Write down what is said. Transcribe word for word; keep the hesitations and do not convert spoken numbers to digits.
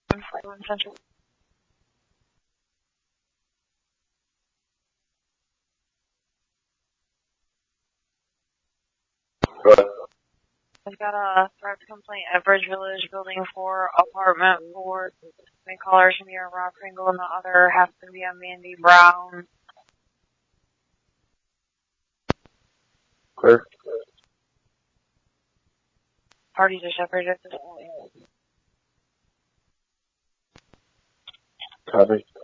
forty-one Central. Go ahead. I've got a threat complaint at Bridge Village, Building four, Apartment four. My caller's gonna be on Rob Pringle, and the other half gonna be on Mandy Brown. Clear. Parties are separated at this point. Copy.